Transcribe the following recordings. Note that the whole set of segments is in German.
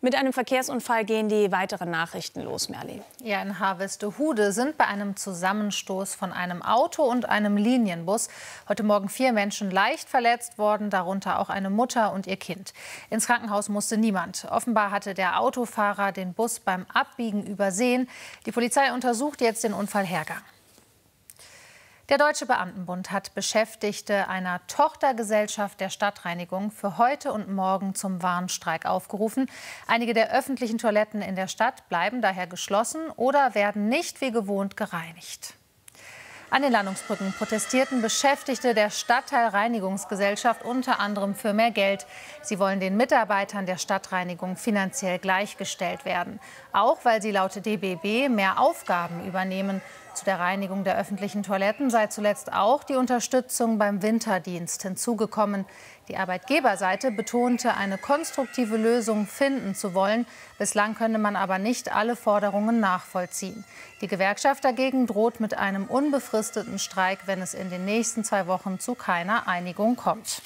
Mit einem Verkehrsunfall gehen die weiteren Nachrichten los, Merli. Ja, in Harvestehude sind bei einem Zusammenstoß von einem Auto und einem Linienbus heute Morgen 4 Menschen leicht verletzt worden, darunter auch eine Mutter und ihr Kind. Ins Krankenhaus musste niemand. Offenbar hatte der Autofahrer den Bus beim Abbiegen übersehen. Die Polizei untersucht jetzt den Unfallhergang. Der Deutsche Beamtenbund hat Beschäftigte einer Tochtergesellschaft der Stadtreinigung für heute und morgen zum Warnstreik aufgerufen. Einige der öffentlichen Toiletten in der Stadt bleiben daher geschlossen oder werden nicht wie gewohnt gereinigt. An den Landungsbrücken protestierten Beschäftigte der Stadtteilreinigungsgesellschaft unter anderem für mehr Geld. Sie wollen den Mitarbeitern der Stadtreinigung finanziell gleichgestellt werden. Auch weil sie laut DBB mehr Aufgaben übernehmen. Zu der Reinigung der öffentlichen Toiletten sei zuletzt auch die Unterstützung beim Winterdienst hinzugekommen. Die Arbeitgeberseite betonte, eine konstruktive Lösung finden zu wollen. Bislang könne man aber nicht alle Forderungen nachvollziehen. Die Gewerkschaft dagegen droht mit einem unbefristeten Streik, wenn es in den nächsten 2 Wochen zu keiner Einigung kommt.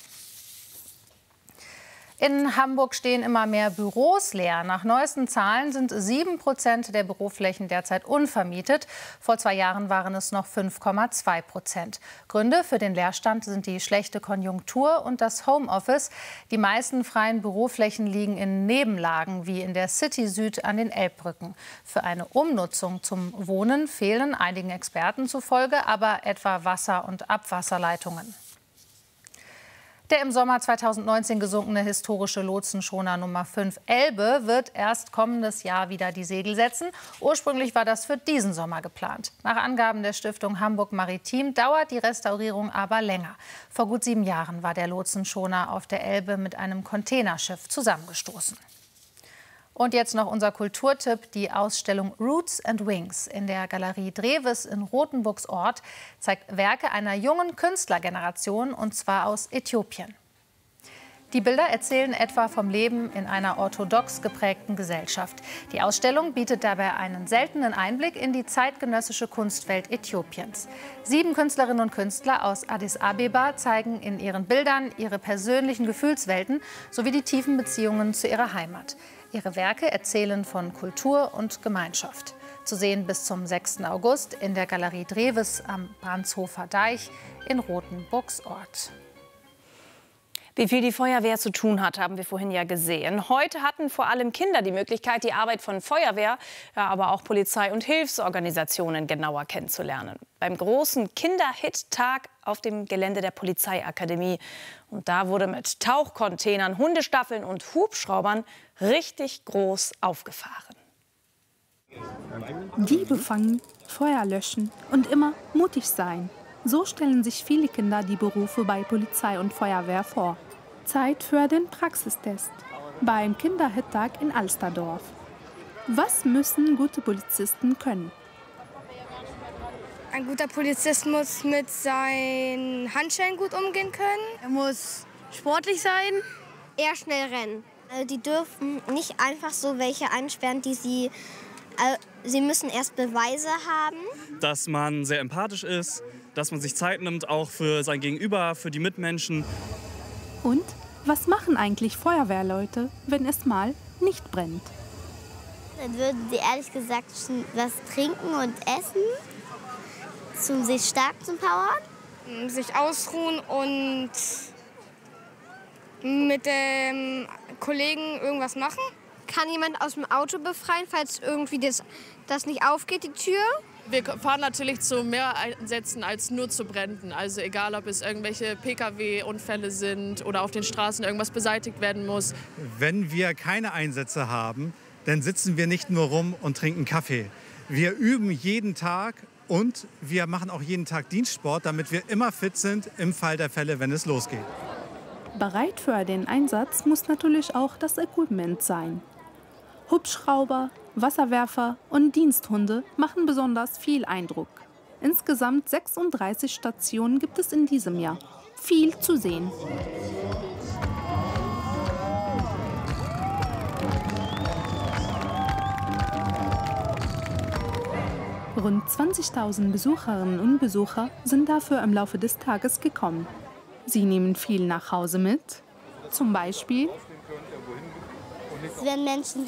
In Hamburg stehen immer mehr Büros leer. Nach neuesten Zahlen sind 7% der Büroflächen derzeit unvermietet. Vor 2 Jahren waren es noch 5,2%. Gründe für den Leerstand sind die schlechte Konjunktur und das Homeoffice. Die meisten freien Büroflächen liegen in Nebenlagen wie in der City Süd an den Elbbrücken. Für eine Umnutzung zum Wohnen fehlen einigen Experten zufolge aber etwa Wasser- und Abwasserleitungen. Der im Sommer 2019 gesunkene historische Lotsenschoner Nummer 5 Elbe wird erst kommendes Jahr wieder die Segel setzen. Ursprünglich war das für diesen Sommer geplant. Nach Angaben der Stiftung Hamburg Maritim dauert die Restaurierung aber länger. Vor gut 7 Jahren war der Lotsenschoner auf der Elbe mit einem Containerschiff zusammengestoßen. Und jetzt noch unser Kulturtipp. Die Ausstellung Roots and Wings in der Galerie Drewes in Rothenburgsort zeigt Werke einer jungen Künstlergeneration, und zwar aus Äthiopien. Die Bilder erzählen etwa vom Leben in einer orthodox geprägten Gesellschaft. Die Ausstellung bietet dabei einen seltenen Einblick in die zeitgenössische Kunstwelt Äthiopiens. 7 Künstlerinnen und Künstler aus Addis Abeba zeigen in ihren Bildern ihre persönlichen Gefühlswelten sowie die tiefen Beziehungen zu ihrer Heimat. Ihre Werke erzählen von Kultur und Gemeinschaft. Zu sehen bis zum 6. August in der Galerie Drewes am Brandshofer Deich in Rothenburgsort. Wie viel die Feuerwehr zu tun hat, haben wir vorhin ja gesehen. Heute hatten vor allem Kinder die Möglichkeit, die Arbeit von Feuerwehr, ja, aber auch Polizei und Hilfsorganisationen genauer kennenzulernen. Beim großen Kinder-Hit-Tag auf dem Gelände der Polizeiakademie. Und da wurde mit Tauchcontainern, Hundestaffeln und Hubschraubern richtig groß aufgefahren. Diebe fangen, Feuer löschen und immer mutig sein. So stellen sich viele Kinder die Berufe bei Polizei und Feuerwehr vor. Zeit für den Praxistest beim Kinder-Hit-Tag in Alsterdorf. Was müssen gute Polizisten können? Ein guter Polizist muss mit seinen Handschellen gut umgehen können. Er muss sportlich sein. Eher schnell rennen. Die dürfen nicht einfach so welche einsperren, sie müssen erst Beweise haben. Dass man sehr empathisch ist, dass man sich Zeit nimmt, auch für sein Gegenüber, für die Mitmenschen. Und was machen eigentlich Feuerwehrleute, wenn es mal nicht brennt? Dann würden sie ehrlich gesagt was trinken und essen, um sich stark zu powern. Sich ausruhen und mit dem Kollegen irgendwas machen. Kann jemand aus dem Auto befreien, falls irgendwie das nicht aufgeht, die Tür? Wir fahren natürlich zu mehr Einsätzen als nur zu Bränden. Also egal, ob es irgendwelche Pkw-Unfälle sind oder auf den Straßen irgendwas beseitigt werden muss. Wenn wir keine Einsätze haben, dann sitzen wir nicht nur rum und trinken Kaffee. Wir üben jeden Tag und wir machen auch jeden Tag Dienstsport, damit wir immer fit sind im Fall der Fälle, wenn es losgeht. Bereit für den Einsatz muss natürlich auch das Equipment sein. Hubschrauber, Wasserwerfer und Diensthunde machen besonders viel Eindruck. Insgesamt 36 Stationen gibt es in diesem Jahr. Viel zu sehen. Rund 20.000 Besucherinnen und Besucher sind dafür im Laufe des Tages gekommen. Sie nehmen viel nach Hause mit, zum Beispiel wenn Menschen